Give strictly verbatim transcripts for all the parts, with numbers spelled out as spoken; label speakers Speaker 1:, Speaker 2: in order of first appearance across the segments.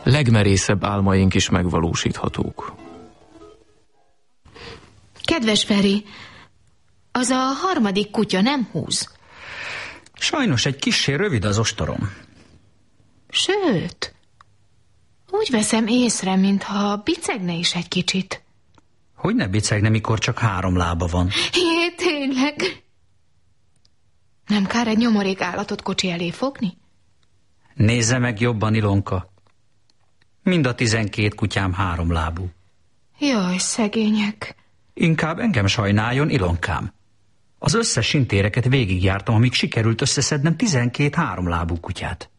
Speaker 1: legmerészebb álmaink is megvalósíthatók.
Speaker 2: Kedves Feri, az a harmadik kutya nem húz.
Speaker 3: Sajnos egy kissé rövid az ostorom.
Speaker 2: Sőt, úgy veszem észre, mintha bicegne is egy kicsit.
Speaker 3: Hogy ne bicegne, mikor csak három lába van?
Speaker 2: Jé, tényleg. Nem kár egy nyomorék állatot kocsi elé fogni?
Speaker 3: Nézze meg jobban, Ilonka. Mind a tizenkét kutyám három lábú.
Speaker 2: Jaj, szegények.
Speaker 3: Inkább engem sajnáljon, Ilonkám. Az összes sintéreket végigjártam, amíg sikerült összeszednem tizenkét háromlábú kutyát.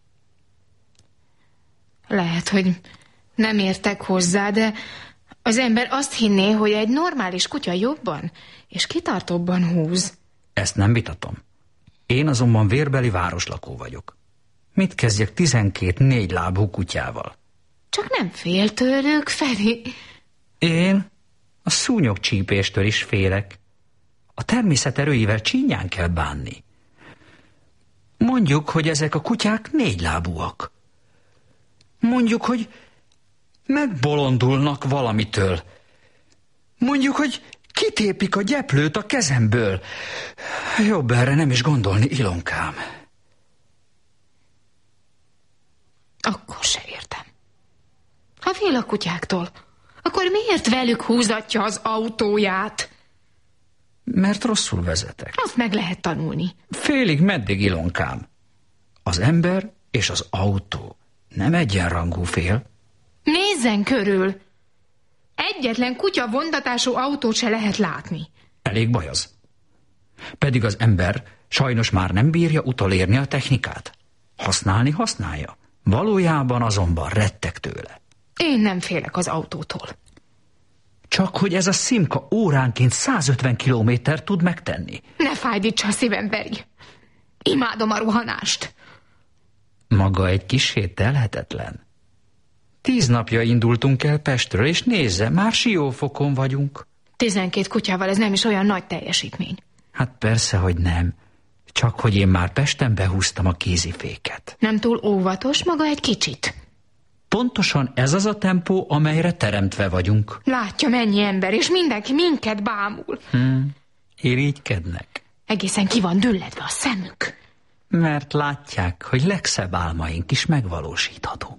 Speaker 2: Lehet, hogy nem értek hozzá, de az ember azt hinné, hogy egy normális kutya jobban és kitartóbban húz.
Speaker 3: Ezt nem vitatom. Én azonban vérbeli városlakó vagyok. Mit kezdjek tizenkét négylábú kutyával?
Speaker 2: Csak nem fél tőlük, Feri.
Speaker 3: Én a szúnyogcsípéstől is félek. A természet erőivel csínyán kell bánni. Mondjuk, hogy ezek a kutyák négylábúak. Mondjuk, hogy megbolondulnak valamitől. Mondjuk, hogy kitépik a gyeplőt a kezemből. Jobb erre nem is gondolni, Ilonkám.
Speaker 2: Akkor se értem. Ha fél a kutyáktól, akkor miért velük húzatja az autóját?
Speaker 3: Mert rosszul vezetek.
Speaker 2: Azt meg lehet tanulni.
Speaker 3: Félig meddig, Ilonkám? Az ember és az autó nem egyenrangú fél.
Speaker 2: Nézzen körül! Egyetlen kutya vontatású autót se lehet látni.
Speaker 3: Elég baj az. Pedig az ember sajnos már nem bírja utolérni a technikát. Használni használja. Valójában azonban rettek tőle.
Speaker 2: Én nem félek az autótól.
Speaker 3: Csak hogy ez a Szimka óránként százötven kilométert tud megtenni.
Speaker 2: Ne fájdítsa a szívem, Beri. Imádom a rohanást.
Speaker 3: Maga egy kissé telhetetlen. Tíz napja indultunk el Pestről, és nézze, már Siófokon vagyunk.
Speaker 2: Tizenkét kutyával ez nem is olyan nagy teljesítmény.
Speaker 3: Hát persze, hogy nem. Csak hogy én már Pesten behúztam a kéziféket.
Speaker 2: Nem túl óvatos maga egy kicsit?
Speaker 3: Pontosan ez az a tempó, amelyre teremtve vagyunk.
Speaker 2: Látja, mennyi ember, és mindenki minket bámul.
Speaker 3: Hmm, irigykednek.
Speaker 2: Egészen ki van dülledve a szemük.
Speaker 3: Mert látják, hogy legszebb álmaink is megvalósíthatók.